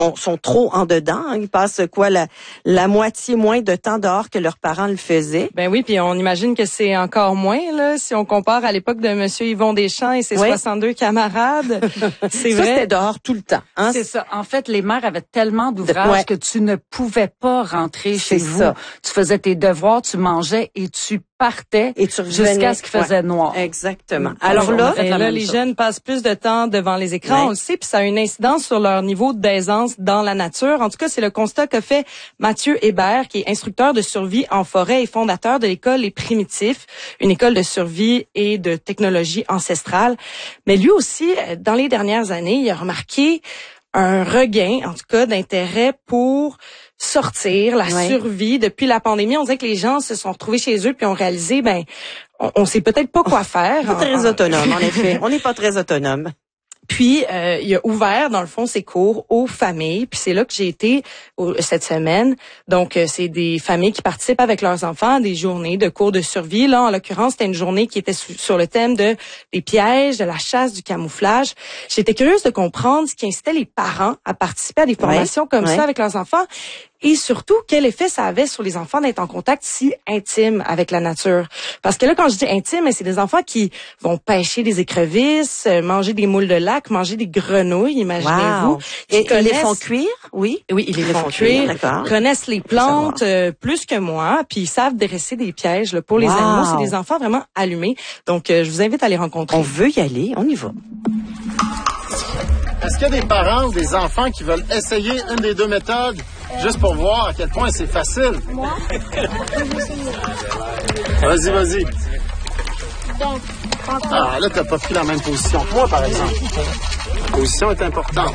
sont trop en dedans. Hein. Ils passent la moitié moins de temps dehors que leurs parents le faisaient. Ben oui, puis on imagine que c'est encore moins là si on compare à l'époque de Monsieur Yvon Deschamps et ses 62 camarades. C'est vrai. C'était dehors tout le temps. Hein? C'est ça. En fait, les mères avaient tellement d'ouvrages que tu ne pouvais pas rentrer chez vous. Ça. Tu faisais tes devoirs, tu mangeais et tu partais et tu jusqu'à ce qu'il faisait noir. Exactement. Alors là, les jeunes passent plus de temps devant les écrans, on le sait, puis ça a une incidence sur leur niveau d'aisance dans la nature. En tout cas, c'est le constat qu'a fait Mathieu Hébert, qui est instructeur de survie en forêt et fondateur de l'école Les Primitifs, une école de survie et de technologie ancestrale. Mais lui aussi, dans les dernières années, il a remarqué un regain, en tout cas, d'intérêt pour sortir, la survie. Depuis la pandémie, on dirait que les gens se sont retrouvés chez eux puis ont réalisé, on sait peut-être pas quoi faire. Pas très autonome, en effet. On n'est pas très autonome. Puis, il a ouvert, dans le fond, ses cours aux familles. Puis c'est là que j'ai été cette semaine. Donc, c'est des familles qui participent avec leurs enfants à des journées de cours de survie. Là, en l'occurrence, c'était une journée qui était sur le thème des pièges, de la chasse, du camouflage. J'étais curieuse de comprendre ce qui incitait les parents à participer à des formations comme ça avec leurs enfants. Et surtout, quel effet ça avait sur les enfants d'être en contact si intime avec la nature. Parce que là, quand je dis intime, c'est des enfants qui vont pêcher des écrevisses, manger des moules de lac, manger des grenouilles, imaginez-vous. Et ils les font cuire, oui? Oui, ils les font cuire. Connaissent les plantes plus que moi, puis ils savent dresser des pièges là, pour les animaux. C'est des enfants vraiment allumés. Donc, je vous invite à les rencontrer. On veut y aller, on y va. Est-ce qu'il y a des parents ou des enfants qui veulent essayer une des deux méthodes juste pour voir à quel point c'est facile? Moi? Vas-y. Ah, là, t'as pas pris la même position que moi, par exemple. La position est importante.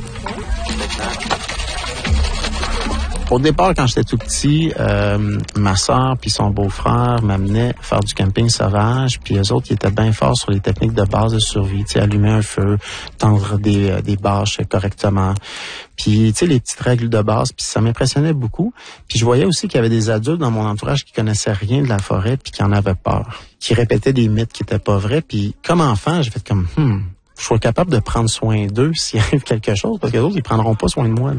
Au départ, quand j'étais tout petit, ma sœur puis son beau-frère m'amenaient faire du camping sauvage, puis eux autres, ils étaient bien forts sur les techniques de base de survie, tu sais, allumer un feu, tendre des bâches correctement, puis tu sais, les petites règles de base, puis ça m'impressionnait beaucoup. Puis je voyais aussi qu'il y avait des adultes dans mon entourage qui connaissaient rien de la forêt puis qui en avaient peur, qui répétaient des mythes qui étaient pas vrais, puis comme enfant, j'ai fait comme je suis capable de prendre soin d'eux s'il arrive quelque chose, parce que les autres, ils prendront pas soin de moi. Là.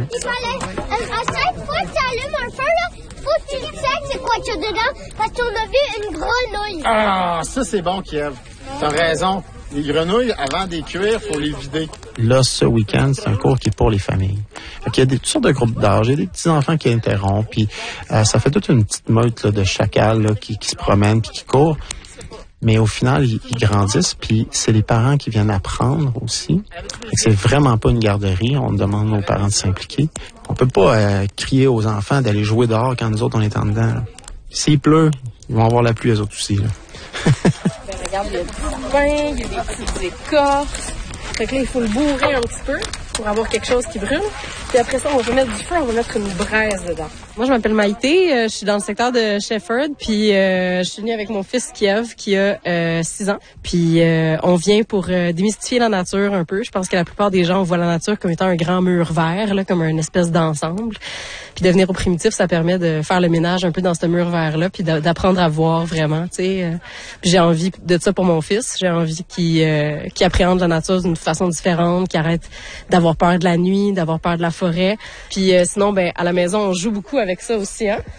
C'est quoi qu'il y a dedans? Parce qu'on a vu une grenouille. Ah, ça c'est bon, Kiev. T'as raison. Les grenouilles, avant de les cuire, faut les vider. Là, ce week-end, c'est un cours qui est pour les familles. Il y a toutes sortes de groupes d'âge. Il y a des petits-enfants qui interrompent. Puis ça fait toute une petite meute là, de chacals là, qui se promènent puis qui courent. Mais au final, ils grandissent, puis c'est les parents qui viennent apprendre aussi. C'est vraiment pas une garderie. On demande aux parents de s'impliquer. On peut pas crier aux enfants d'aller jouer dehors quand nous autres, on est en dedans. Là. S'il pleut, ils vont avoir la pluie, eux autres aussi. Là. Regarde, il y a du pain, il y a des petites écorces. Fait que là, il faut le bourrer un petit peu pour avoir quelque chose qui brûle. Puis après ça, on va mettre du feu, on va mettre une braise dedans. Moi, je m'appelle Maïté, je suis dans le secteur de Shefford, puis je suis venue avec mon fils Kiev qui a 6 ans. Puis on vient pour démystifier la nature un peu. Je pense que la plupart des gens voient la nature comme étant un grand mur vert, là, comme une espèce d'ensemble. Puis de venir au primitif, ça permet de faire le ménage un peu dans ce mur vert-là, puis d'apprendre à voir vraiment, tu sais. Puis j'ai envie de ça pour mon fils. J'ai envie qu'il appréhende la nature d'une façon différente, qu'il arrête d'avoir peur de la nuit, d'avoir peur de la forêt. Puis sinon, à la maison, on joue beaucoup avec ça aussi, hein?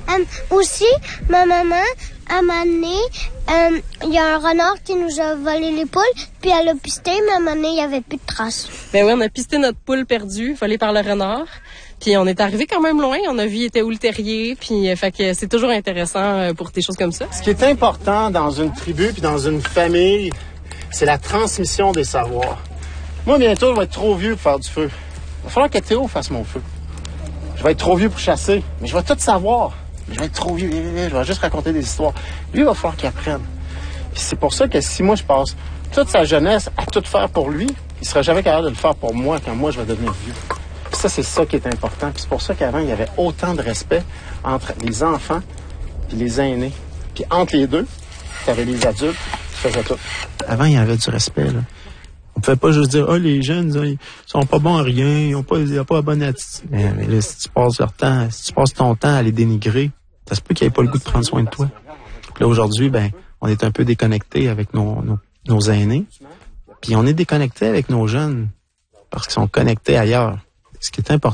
Aussi, ma maman, à un moment donné, il y a un renard qui nous a volé les poules, puis elle a pisté, mais à un moment donné, il n'y avait plus de traces. Ben oui, on a pisté notre poule perdue, volée par le renard. Puis on est arrivé quand même loin, on a vu il était où le terrier, puis fait que c'est toujours intéressant pour des choses comme ça. Ce qui est important dans une tribu puis dans une famille, c'est la transmission des savoirs. Moi, bientôt, je vais être trop vieux pour faire du feu. Il va falloir que Théo fasse mon feu. Je vais être trop vieux pour chasser, mais je vais tout savoir. Je vais être trop vieux, je vais juste raconter des histoires. Lui, il va falloir qu'il apprenne. Puis c'est pour ça que si moi, je passe toute sa jeunesse à tout faire pour lui, il sera jamais capable de le faire pour moi quand moi, je vais devenir vieux. Puis ça, c'est ça qui est important. Puis c'est pour ça qu'avant, il y avait autant de respect entre les enfants et les aînés. Puis entre les deux, tu avais les adultes qui faisaient tout. Avant, il y avait du respect, là. On pouvait pas juste dire, les jeunes, ils sont pas bons à rien, ils ont pas la bonne attitude. Mais là, si tu passes ton temps à les dénigrer, ça se peut qu'ils aient pas le goût de prendre soin de toi. Puis là, aujourd'hui, on est un peu déconnecté avec nos aînés. Puis on est déconnecté avec nos jeunes parce qu'ils sont connectés ailleurs. ce qui est important,